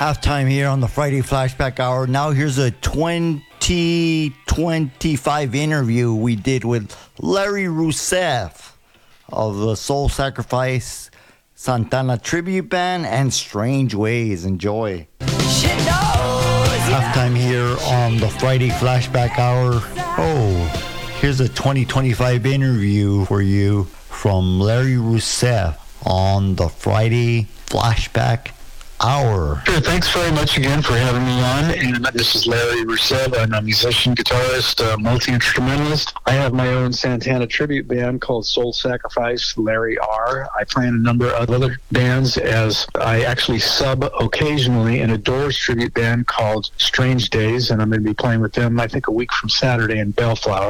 Halftime here on the Friday Flashback Hour. Now here's a 2025 interview we did with Larry Rousseff of the Soul Sacrifice Santana Tribute Band and Strange Ways. Enjoy. Halftime here on the Friday Flashback Hour. Oh, here's a 2025 interview for you from Larry Rousseff on the Friday Flashback Hour. Sure, thanks very much again for having me on. And this is Larry Rousseff. I'm a musician, guitarist, multi-instrumentalist. I have my own Santana tribute band called Soul Sacrifice, Larry R. I play in a number of other bands as I actually sub occasionally in a Doors tribute band called Strange Days, and I'm going to be playing with them, I think, a week from Saturday in Bellflower.